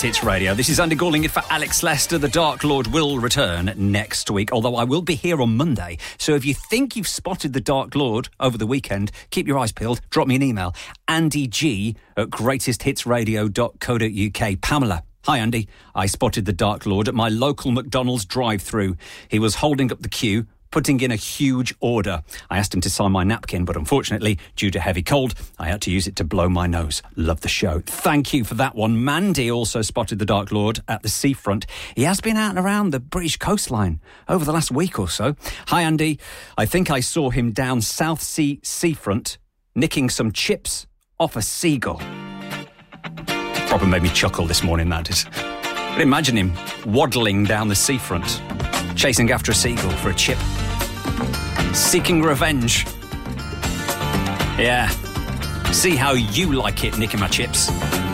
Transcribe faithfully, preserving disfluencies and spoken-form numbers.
Greatest Hits Radio. This is Andy Galling for Alex Lester. The Dark Lord will return next week, although I will be here on Monday. So if you think you've spotted the Dark Lord over the weekend, keep your eyes peeled. Drop me an email. Andy G at greatest hits radio dot co dot uk. Pamela. Hi, Andy. I spotted the Dark Lord at my local McDonald's drive-thru. He was holding up the queue, putting in a huge order. I asked him to sign my napkin, but unfortunately, due to heavy cold, I had to use it to blow my nose. Love the show. Thank you for that one. Mandy also spotted the Dark Lord at the seafront. He has been out and around the British coastline over the last week or so. Hi, Andy. I think I saw him down South Sea seafront, nicking some chips off a seagull. Probably made me chuckle this morning, that is. But imagine him waddling down the seafront, chasing after a seagull for a chip. Seeking revenge. Yeah. See how you like it, nicking my chips.